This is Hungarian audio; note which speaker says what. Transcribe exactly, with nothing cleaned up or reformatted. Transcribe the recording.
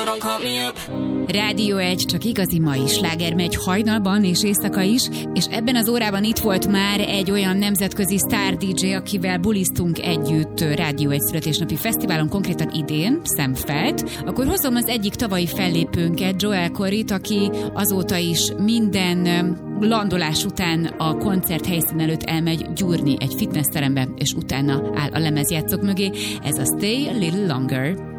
Speaker 1: Rádió egy, csak igazi mai sláger megy hajnalban és éjszaka is, és ebben az órában itt volt már egy olyan nemzetközi sztár dé dzsé, akivel buliztunk együtt Rádió egy születésnapi fesztiválon, konkrétan idén, Szemfelt. Akkor hozom az egyik tavalyi fellépőnket, Joel Corryt, aki azóta is minden landolás után a koncert helyszín előtt elmegy gyúrni egy fitnessterembe, és utána áll a lemezjátszók mögé. Ez a Stay a Little Longer.